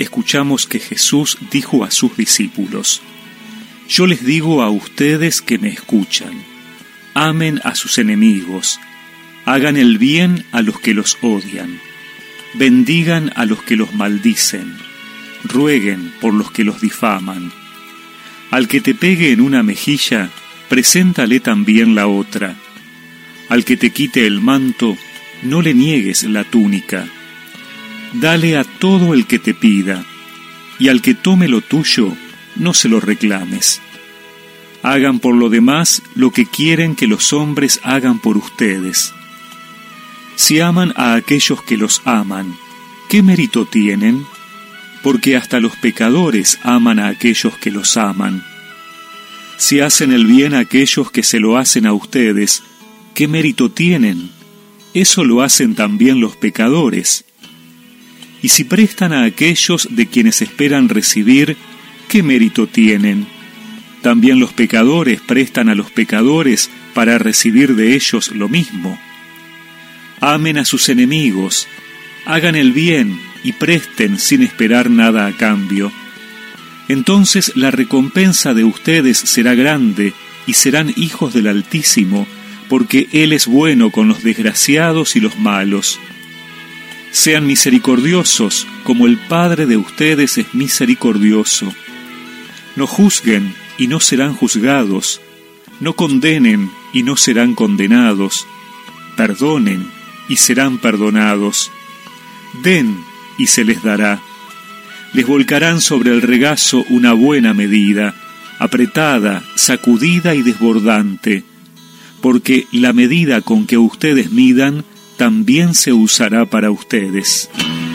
escuchamos que Jesús dijo a sus discípulos: «Yo les digo a ustedes que me escuchan, amen a sus enemigos, hagan el bien a los que los odian, bendigan a los que los maldicen, rueguen por los que los difaman. Al que te pegue en una mejilla, preséntale también la otra. Al que te quite el manto, no le niegues la túnica. Dale a todo el que te pida, y al que tome lo tuyo, no se lo reclames. Hagan por lo demás lo que quieren que los hombres hagan por ustedes. Si aman a aquellos que los aman, ¿qué mérito tienen? Porque hasta los pecadores aman a aquellos que los aman. Si hacen el bien a aquellos que se lo hacen a ustedes, ¿qué mérito tienen? Eso lo hacen también los pecadores. Y si prestan a aquellos de quienes esperan recibir, ¿qué mérito tienen? También los pecadores prestan a los pecadores para recibir de ellos lo mismo. Amen a sus enemigos, hagan el bien y presten sin esperar nada a cambio. Entonces la recompensa de ustedes será grande y serán hijos del Altísimo, porque Él es bueno con los desgraciados y los malos. Sean misericordiosos, como el Padre de ustedes es misericordioso. No juzguen y no serán juzgados. No condenen y no serán condenados. Perdonen y serán perdonados. Den y se les dará. Les volcarán sobre el regazo una buena medida, apretada, sacudida y desbordante, porque la medida con que ustedes midan también se usará para ustedes.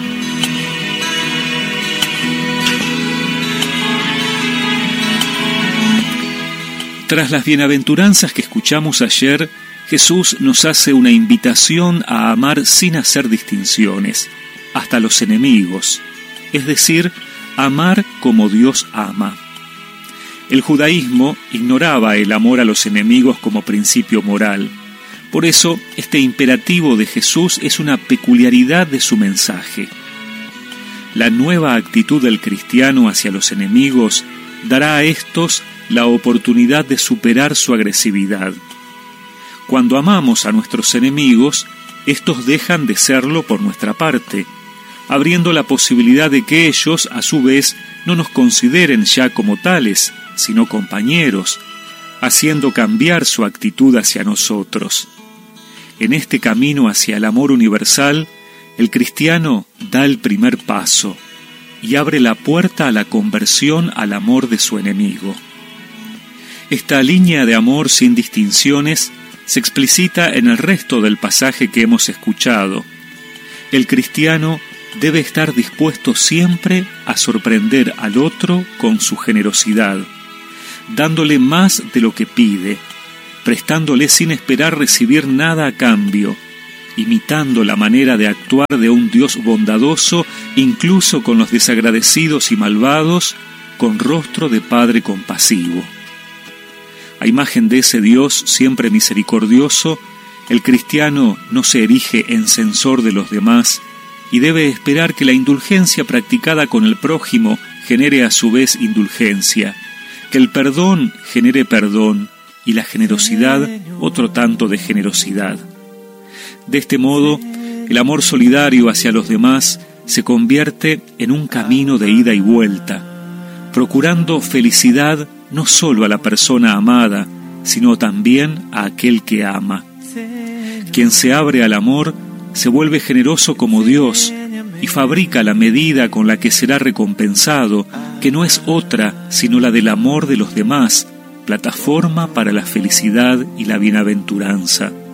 Tras las bienaventuranzas que escuchamos ayer, Jesús nos hace una invitación a amar sin hacer distinciones, hasta los enemigos, es decir, amar como Dios ama. El judaísmo ignoraba el amor a los enemigos como principio moral. Por eso, este imperativo de Jesús es una peculiaridad de su mensaje. La nueva actitud del cristiano hacia los enemigos dará a estos la oportunidad de superar su agresividad. Cuando amamos a nuestros enemigos, estos dejan de serlo por nuestra parte, abriendo la posibilidad de que ellos, a su vez, no nos consideren ya como tales, sino compañeros, haciendo cambiar su actitud hacia nosotros. En este camino hacia el amor universal, el cristiano da el primer paso y abre la puerta a la conversión al amor de su enemigo. Esta línea de amor sin distinciones se explicita en el resto del pasaje que hemos escuchado. El cristiano debe estar dispuesto siempre a sorprender al otro con su generosidad, dándole más de lo que pide, prestándole sin esperar recibir nada a cambio, imitando la manera de actuar de un Dios bondadoso, incluso con los desagradecidos y malvados, con rostro de Padre compasivo. A imagen de ese Dios siempre misericordioso, el cristiano no se erige en censor de los demás y debe esperar que la indulgencia practicada con el prójimo genere a su vez indulgencia, que el perdón genere perdón y la generosidad otro tanto de generosidad. De este modo, el amor solidario hacia los demás se convierte en un camino de ida y vuelta, procurando felicidad no solo a la persona amada, sino también a aquel que ama. Quien se abre al amor se vuelve generoso como Dios y fabrica la medida con la que será recompensado, que no es otra sino la del amor de los demás, plataforma para la felicidad y la bienaventuranza.